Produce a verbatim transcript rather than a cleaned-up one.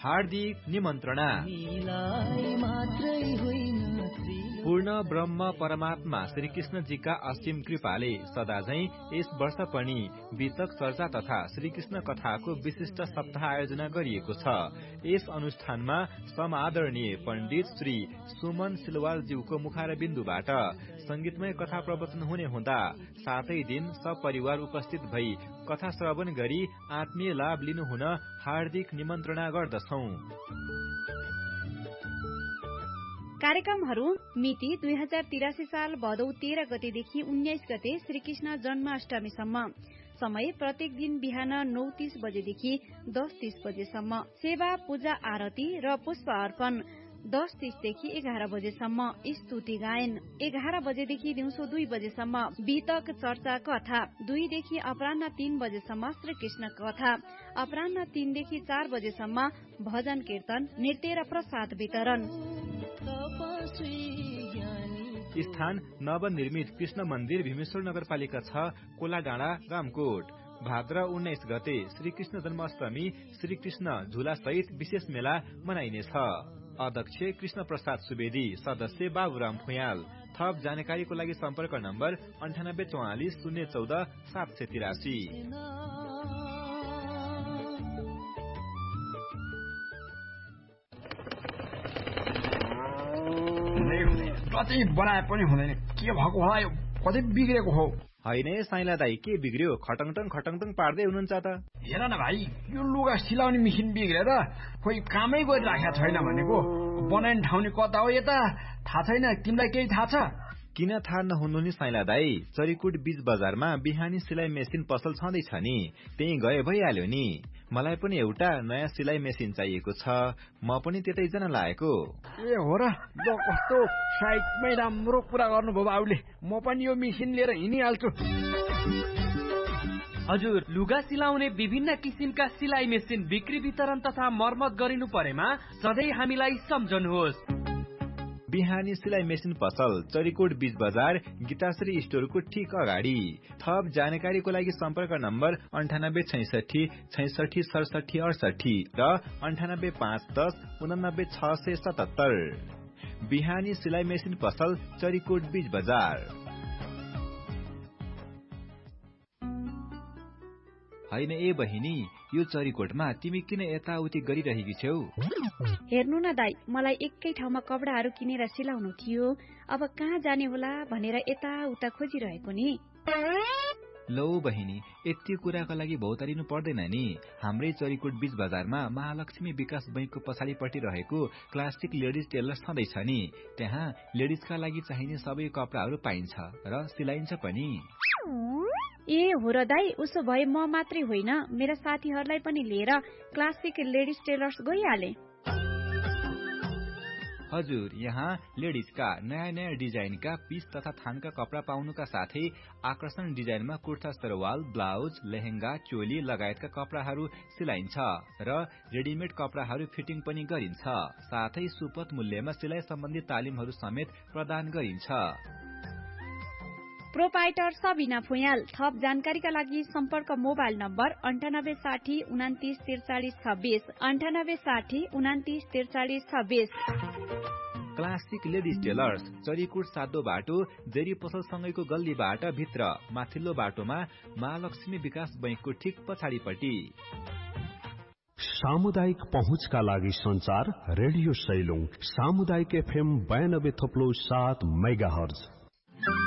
हार्दिक निमन्त्रणा। पूर्ण ब्रह्म परमात्मा श्री कृष्णजीका असीम कृपाले सदाझै यस वर्ष पनि वितक चर्चा तथा श्री कृष्ण कथाको विशिष्ट सप्ताह आयोजना गरिएको छ। यस अनुष्ठानमा समादरणीय पण्डित श्री सुमन सिलवालज्यूको मुखारबिन्दुबाट संगीतमय कथा प्रवचन हुने हुँदा सातै दिन सपरिवार उपस्थित भई कथा श्रवण गरी आत्मीय लाभ लिनुहुन हार्दिक निमन्त्रणा गर्दछौं। कार्यक्रमहरू मिति दुई हजार तिरासी साल भदौ तेह्र गतेदेखि उन्नाइस गते श्रीकृष्ण जन्माष्टमीसम्म। समय प्रत्येक दिन बिहान नौ तीस बजेदेखि दस तीस बजेसम्म। सेवा पूजा आरती र पुष्प अर्पण दस तीसदेखि एघार बजेसम्म। स्तुति गायन एघार बजेदेखि दिउँसो दुई बजेसम्म। वितक चर्चा कथा दुईदेखि अपराह्न तीन बजेसम्म। श्रीकृष्ण कथा अपराह्न तीनदेखि चार बजेसम्म। भजन कीर्तन नृत्य र प्रसाद वितरण। स्थान नवनिर्मित कृष्ण मन्दिर भीमेश्वर नगरपालिका छ, कोलागाँडा, रामकोट। भाद्र उन्नाइस गते श्रीकृष्ण जन्माष्टमी श्रीकृष्ण झुला सहित विशेष मेला मनाइनेछ। अध्यक्ष कृष्ण प्रसाद सुवेदी, सदस्य बाबुराम फुयाल। थप जानकारीको लागि सम्पर्क नम्बर अन्ठानब्बे चौवालिस शून्य चौध सात सय तिरासी। कतै बनाए पनि हुँदैन, के भएको होला यो, कतै बिग्रेको हो। होइन साइला दाई, के बिग्रियो? खटङटङ खटङटङ पार्दै हुनुहुन्छ त। हेर न भाइ, यो लुगा सिलाउने मेसिन बिग्रेर खोइ कामै गरिराखेको छैन भनेको। बनाउने ठाउँ कता हो यता थाहा छैन, तिमीलाई केही थाहा छ? किन थाहा नहुनु नि साइला दाई, चरीकोट बीच बजारमा बिहानी सिलाइ मेसिन पसल छँदैछ नि, त्यही गए भइहाल्यो नि। मलाई पनि एउटा नयाँ सिलाइ मेसिन चाहिएको छ, म पनि त्यतै जान लागेको। ए हो र, ल कस्तो साइडमै राम्रो कुरा गर्नुभयो बाबुले, म पनि यो मेसिन लिएर हिँडिहाल्छु। हजुर, लुगा सिलाउने विभिन्न किसिमका सिलाइ मेसिन बिक्री वितरण तथा मर्मत गरिनु परेमा सधैँ हामीलाई सम्झनुहोस्। बिहानी सिलाइ मेसिन पसल चरीकोट बीच बजार गीताश्री स्टोरको ठीक अगाडि। थप जानकारीको लागि सम्पर्क नम्बर अन्ठानब्बे छैसठी छैसठी सडसठी अडसठी र अन्ठानब्बे पाँच दस उनानब्बे छ सय सतहत्तर। बिहानी सिलाइ मेसिन पसल चरीकोट बीच बजार। होइन ए बहिनी, यो चरीकोटमा तिमी किन यताउति गरिरहेकी छौ? हेर्नु न दाई, मलाई एकै ठाउँमा कपडाहरू किनेर सिलाउनु थियो, अब कहाँ जाने होला भनेर यताउता खोजिरहेको नि। लौ बहिनी, यति कुराको लागि भौतारिनु पर्दैन नि। हाम्रै चरीकोट बीच बजारमा महालक्ष्मी विकास बैंकको पछाडिपट्टि रहेको क्लासिक लेडिज टेलर छँदैछ नि, त्यहाँ लेडिजका लागि चाहिने सबै कपडाहरू पाइन्छ र सिलाइन्छ पनि। ए हो र दाई, उसो भए म मात्रै होइन, मेरा साथीहरूलाई पनि लिएर क्लासिक लेडिज टेलर्स गइहाले। हजुर, यहाँ लेडिजका नयाँ नयाँ डिजाइनका पीस तथा थानका कपडा पाउनुका साथै आकर्षण डिजाइनमा कुर्ता सरवाल, ब्लाउज, लेहेंगा, चोली लगायतका कपडाहरू सिलाइन्छ र रेडिमेड कपडाहरू फिटिङ पनि गरिन्छ। साथै सुपथ मूल्यमा सिलाइ सम्बन्धी तालिमहरू समेत प्रदान गरिन्छ। प्रोपाइटर सबिना फुयाल। थप जानकारीका लागि सम्पर्क मोबाइल नम्बर अन्ठानब्बे साठी उनातिस त्रिचालिस छब्बीस अन्ठानब्बे साठी उनातिस त्रिचालिस छब्बीस। क्लासिक लेडिज टेलर्स, चरीकोट सातो बाटो जेरी पसलसँगैको गल्लीबाट भित्र माथिल्लो बाटोमा महालक्ष्मी विकास बैंकको ठिक पछाडिपट्टि। सामुदायिक पहुँचका लागि संचार रेडियो सैलुङ सामुदायिक एफएम बयानब्बे थप्लो सात मेगा हर्ज।